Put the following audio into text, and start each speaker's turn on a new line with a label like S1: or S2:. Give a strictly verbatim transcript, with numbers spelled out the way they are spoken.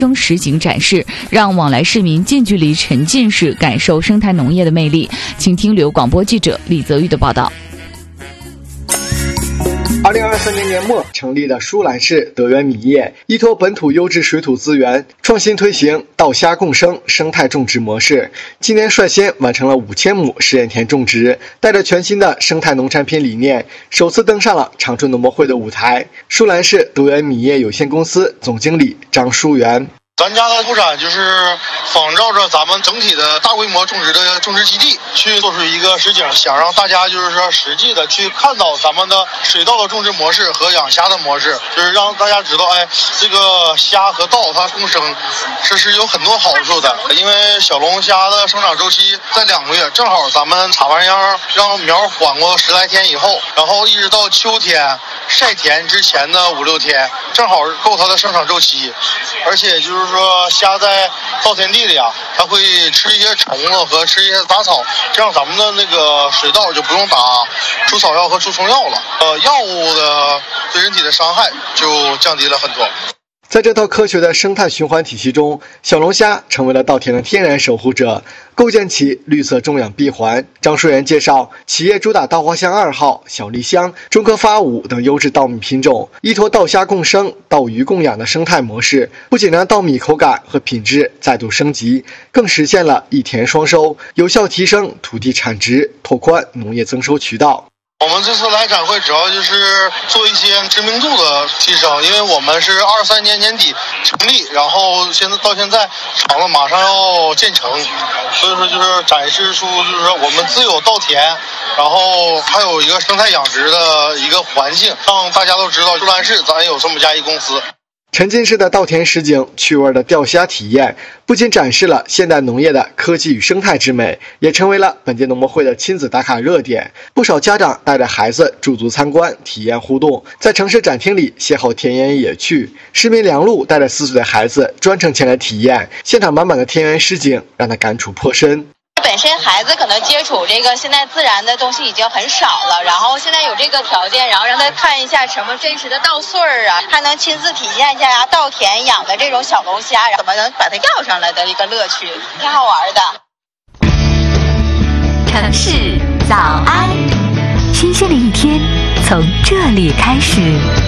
S1: 生实景展示，让往来市民近距离沉浸式感受生态农业的魅力。请听旅游广播记者李泽玉的报道。
S2: 二零二三年年末成立的舒兰市德源米业，依托本土优质水土资源，创新推行稻虾共生生态种植模式。今年率先完成了五千亩试验田种植，带着全新的生态农产品理念，首次登上了长春农博会的舞台。舒兰市德源米业有限公司总经理张淑元。
S3: 咱家的布展就是仿照着咱们整体的大规模种植的种植基地去做出一个实景，想让大家就是说实际的去看到咱们的水稻的种植模式和养虾的模式，就是让大家知道，哎，这个虾和稻它共生，这是有很多好处的。因为小龙虾的生长周期在两个月，正好咱们插完秧，让苗缓过十来天以后，然后一直到秋天晒田之前的五六天，正好够它的生长周期。而且就是说虾在稻田地里啊，它会吃一些虫子和吃一些杂草，这样咱们的那个水稻就不用打除草药和除虫药了，呃，药物的对人体的伤害就降低了很多。
S2: 在这套科学的生态循环体系中，小龙虾成为了稻田的天然守护者，构建起绿色种养闭环。张淑元介绍，企业主打稻花香二号、小丽香、中科发五等优质稻米品种，依托稻虾共生、稻鱼共养的生态模式，不仅让稻米口感和品质再度升级，更实现了一田双收，有效提升土地产值，拓宽农业增收渠道。
S3: 我们这次来展会主要就是做一些知名度的提升，因为我们是二三年年底成立，然后现在到现在厂子马上要建成，所以说就是展示出就是说我们自有稻田，然后还有一个生态养殖的一个环境，让大家都知道舒兰市咱有这么家一公司。
S2: 沉浸式的稻田实景，趣味的钓虾体验，不仅展示了现代农业的科技与生态之美，也成为了本届农博会的亲子打卡热点。不少家长带着孩子驻足参观，体验互动，在城市展厅里邂逅田园野趣。市民梁璐带着四岁的孩子专程前来体验，现场满满的田园实景让他感触颇深。
S4: 本身孩子可能接触这个现在自然的东西已经很少了，然后现在有这个条件，然后让他看一下什么真实的稻穗儿啊，还能亲自体验一下呀稻田养的这种小龙虾，怎么能把它要上来的一个乐趣，挺好玩的。
S5: 城市早安，新鲜的一天从这里开始。